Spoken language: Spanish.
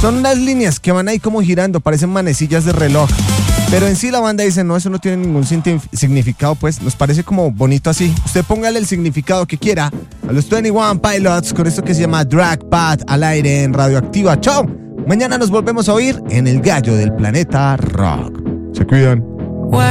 Son unas líneas que van ahí como girando, parecen manecillas de reloj. Pero en sí la banda dice, no, eso no tiene ningún significado, pues nos parece como bonito así. Usted póngale el significado que quiera a los 21 Pilots con esto que se llama Drag Pad al aire en Radioactiva. ¡Chao! Mañana nos volvemos a oír en El Gallo del Planeta Rock. Se cuidan.